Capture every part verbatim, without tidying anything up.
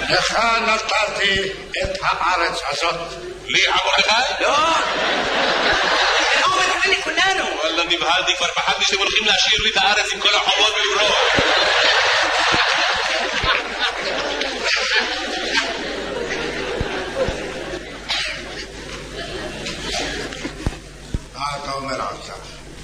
לך נתתי את הארץ הזאת. לי עבור לך? לא. לא, מתכוון לכולנו. וואלה, נבהלתי, כבר פחדתי שאתם הולכים להשאיר לי את הארץ עם כל החובות ולברוח. מה אתה אומר עכשיו?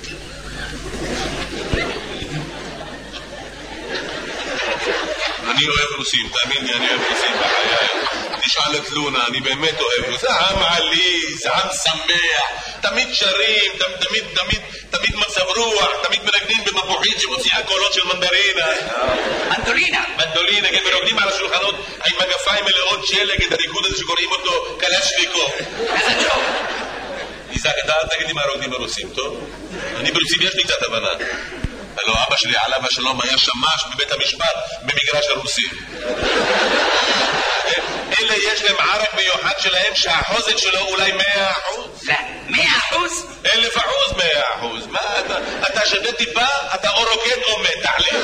אני אוהב רוסים, תאמין לי, אני אוהב רוסים בחיי. תשאל את לונה, אני באמת אוהב רוסים. עם עליז, עם שמח, תמיד שרים, תמיד, תמיד, תמיד מצב רוח, תמיד מנגנים במפוחית שמוציאה קולות של מנדרינה. מנדולינה. מנדולינה, כן, ורוקדים על השולחנות עם מגפיים מלאות שלג, את הריקוד הזה שקוראים אותו קלשניקוב. איזה ג'וב. איזק, אתה אל תגיד לי מה רוקדים ברוסים, טוב? אני ברוסים יש לי קצת הבנה. הלוא אבא שלי עליו השלום היה שמש בבית המשפט במגרש הרוסים. אלה יש להם ערק מיוחד שלהם שהחוזק שלו אולי מאה אחוז. לא, מאה אחוז? אלף אחוז מאה אחוז. מה אתה, אתה שדה טיפה, אתה או רוקד או מת, תחליט.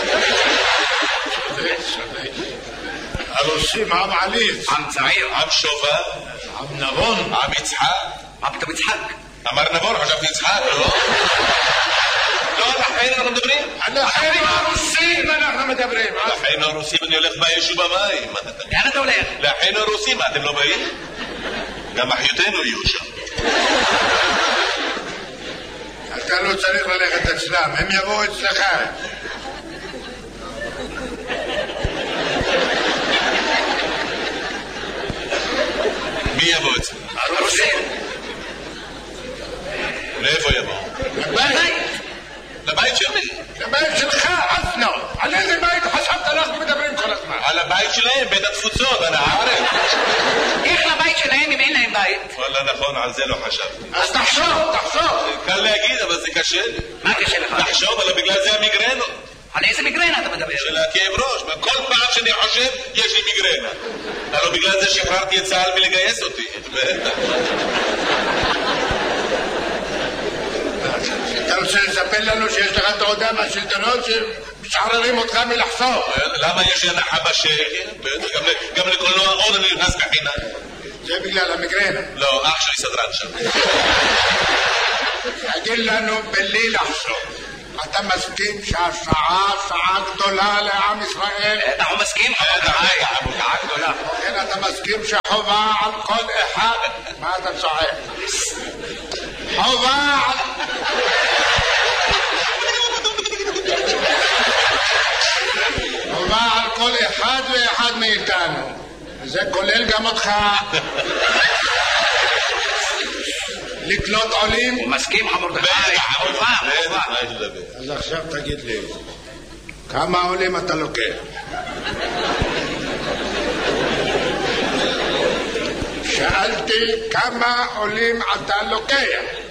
הרוסים עם עליז, עם צעיר, עם שובה, עם נבון, עם יצחק. מה פתאום יצחק? אמר נבון, חשבתי יצחק, לא? לא, לכן אנחנו מדברים? לכן הרוסים אנחנו מדברים. לכן הרוסים אני הולך ביישוב במים. לאן אתה הולך? לכן הרוסים, אתם לא באים? גם אחיותינו יהיו שם. אתה לא צריך ללכת אצלם, הם יבואו אצלך. מי יבוא אצלם? הרוסים. לאיפה יבואו? לבית. לבית שלי. לבית שלך, אסנו. על איזה בית חשבת אנחנו מדברים כל הזמן? על הבית שלהם, בית התפוצות, על הארץ. איך לבית שלהם אם אין להם בית? וואלה, נכון, על זה לא חשבתי. אז תחשוב, תחשוב. קל להגיד, אבל זה קשה לי. מה קשה לך? תחשוב, אבל בגלל זה המיגרנו. על איזה מיגרנה אתה מדבר? של הכאב ראש. כל פעם שאני חושב, יש לי מיגרנה. אבל בגלל זה שחררתי את צה"ל מלגייס אותי. אתה רוצה לספר לנו שיש לך תעודה מהשלטונות שמשחררים אותך מלחסוך? למה יש לי הנחה בשקל? גם לקולנוע עוד אני נכנס בחינם. זה בגלל המיגרנה. לא, אח שלי סדרן שם. תגיד לנו בלי לחסוך, אתה מסכים שהשעה שעה גדולה לעם ישראל? אנחנו מסכים? שעה גדולה. כן, אתה מסכים שחובה על כל אחד? מה אתה צוחק? חובה על... חובה על כל אחד ואחד מאיתנו. זה כולל גם אותך. לקלוט עולים. הוא מסכים חמורדכי. חובה, חובה. אז עכשיו תגיד לי, כמה עולים אתה לוקח? שאלתי כמה עולים אתה לוקח.